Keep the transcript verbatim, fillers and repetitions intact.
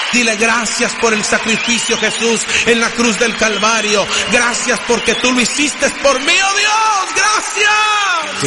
Dile gracias por el sacrificio, Jesús, en la cruz del Calvario. Gracias porque tú lo hiciste por mí, oh Dios. Gracias.